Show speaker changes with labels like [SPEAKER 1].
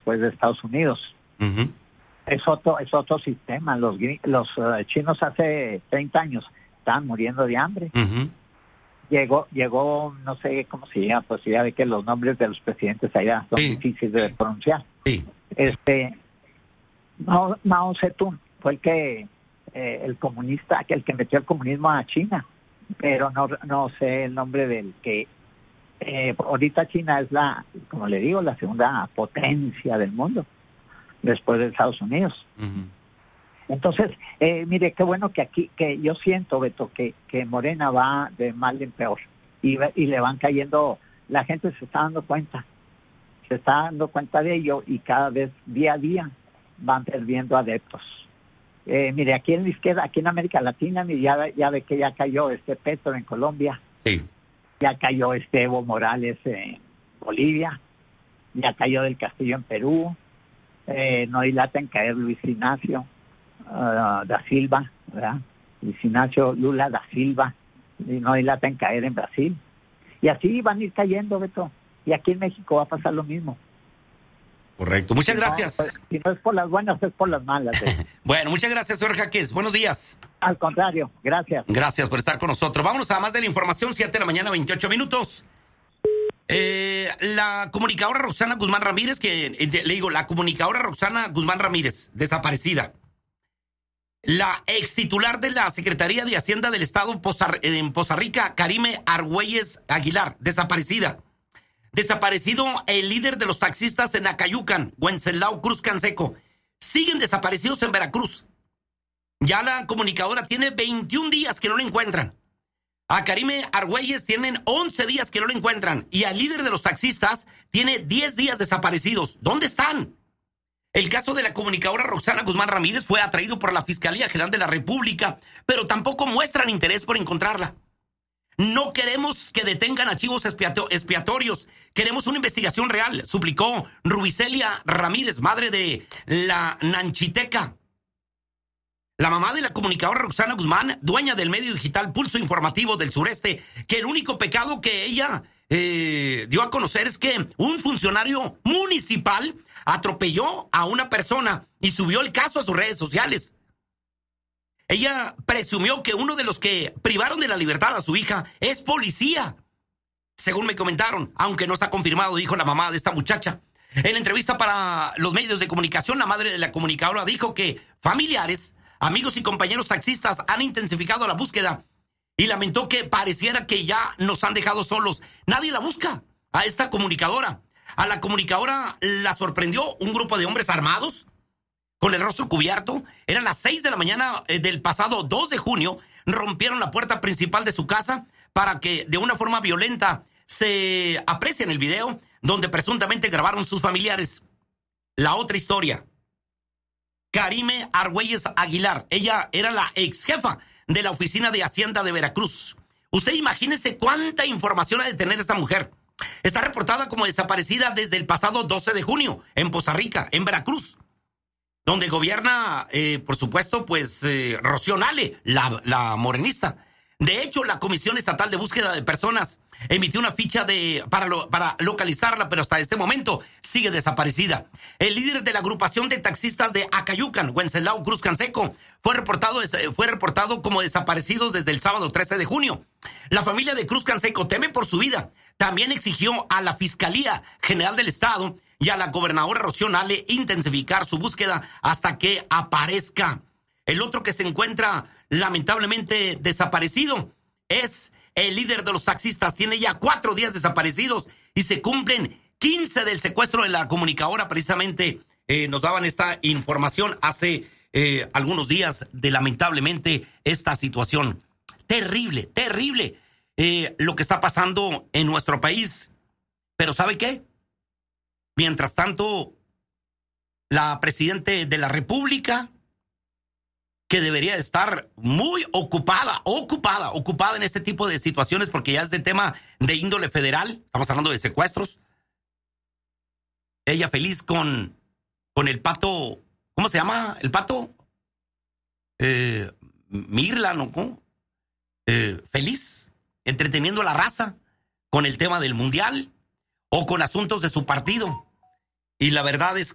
[SPEAKER 1] después de Estados Unidos.
[SPEAKER 2] Uh-huh.
[SPEAKER 1] Es otro sistema. Los chinos hace 30 años estaban muriendo de hambre.
[SPEAKER 2] Uh-huh.
[SPEAKER 1] Llegó, no sé cómo se llama, pues ya ve que los nombres de los presidentes allá son difíciles de pronunciar.
[SPEAKER 2] Sí.
[SPEAKER 1] Mao Zedong fue el que el comunista, el que metió el comunismo a China, pero no sé el nombre del que ahorita China es como le digo, la segunda potencia del mundo después de Estados Unidos.
[SPEAKER 2] Uh-huh.
[SPEAKER 1] Entonces, mire, qué bueno que aquí, que yo siento, Beto, que Morena va de mal en peor y le van cayendo, la gente se está dando cuenta de ello y cada vez, día a día, van perdiendo adeptos. Mire, aquí en la izquierda, aquí en América Latina, ya ve que ya cayó Petro en Colombia,
[SPEAKER 2] sí.
[SPEAKER 1] Ya cayó Evo Morales en Bolivia, ya cayó del Castillo en Perú, no dilata en caer Luis Ignacio da Silva, ¿verdad? Luis Ignacio Lula da Silva, y no dilata en caer en Brasil. Y así van a ir cayendo, Beto. Y aquí en México va a pasar lo mismo.
[SPEAKER 2] Correcto. Muchas gracias.
[SPEAKER 1] Si no es por las buenas, es por las malas.
[SPEAKER 2] Bueno, muchas gracias, señor Jaques. Buenos días.
[SPEAKER 1] Al contrario, gracias.
[SPEAKER 2] Gracias por estar con nosotros. Vámonos a más de la información, 7:28 a.m. La comunicadora Roxana Guzmán Ramírez, la comunicadora Roxana Guzmán Ramírez, desaparecida. La ex titular de la Secretaría de Hacienda del Estado en Poza Rica, Karime Argüelles Aguilar, desaparecida. Desaparecido el líder de los taxistas en Acayucan, Wenceslao Cruz Canseco. Siguen desaparecidos en Veracruz. Ya la comunicadora tiene 21 días que no la encuentran. A Karime Argüelles tienen 11 días que no la encuentran. Y al líder de los taxistas tiene 10 días desaparecidos. ¿Dónde están? El caso de la comunicadora Roxana Guzmán Ramírez fue atraído por la Fiscalía General de la República, pero tampoco muestran interés por encontrarla. No queremos que detengan archivos expiatorios. Queremos una investigación real, suplicó Rubicelia Ramírez, madre de la Nanchiteca. La mamá de la comunicadora Roxana Guzmán, dueña del medio digital Pulso Informativo del Sureste, que el único pecado que ella dio a conocer es que un funcionario municipal atropelló a una persona y subió el caso a sus redes sociales. Ella presumió que uno de los que privaron de la libertad a su hija es policía, según me comentaron, aunque no está confirmado, dijo la mamá de esta muchacha. En la entrevista para los medios de comunicación, la madre de la comunicadora dijo que familiares, amigos y compañeros taxistas han intensificado la búsqueda y lamentó que pareciera que ya nos han dejado solos. Nadie la busca a esta comunicadora. A la comunicadora la sorprendió un grupo de hombres armados con el rostro cubierto. Eran las 6 de la mañana del pasado 2 de junio. Rompieron la puerta principal de su casa para que de una forma violenta se aprecie en el video donde presuntamente grabaron sus familiares. La otra historia. Karime Argüelles Aguilar. Ella era la ex jefa de la Oficina de Hacienda de Veracruz. Usted imagínese cuánta información ha de tener esta mujer. Está reportada como desaparecida desde el pasado 12 de junio en Poza Rica, en Veracruz, donde gobierna, por supuesto, Rocío Nale, la morenista. De hecho, la Comisión Estatal de Búsqueda de Personas emitió una ficha para localizarla, pero hasta este momento sigue desaparecida. El líder de la agrupación de taxistas de Acayucan, Wenceslao Cruz Canseco, fue reportado como desaparecido desde el sábado 13 de junio. La familia de Cruz Canseco teme por su vida. También exigió a la Fiscalía General del Estado y a la gobernadora Rocío Nale intensificar su búsqueda hasta que aparezca. El otro que se encuentra lamentablemente desaparecido es el líder de los taxistas. Tiene ya 4 días desaparecidos y se cumplen 15 del secuestro de la comunicadora. Precisamente nos daban esta información hace algunos días de lamentablemente esta situación. Terrible lo que está pasando en nuestro país. Pero ¿sabe qué? Mientras tanto, la presidenta de la República, que debería estar muy ocupada en este tipo de situaciones, porque ya es de tema de índole federal, estamos hablando de secuestros. Ella feliz con el pato, ¿cómo se llama el pato? Mirla, ¿no? ¿Cómo? Feliz, entreteniendo a la raza con el tema del mundial o con asuntos de su partido. Y la verdad es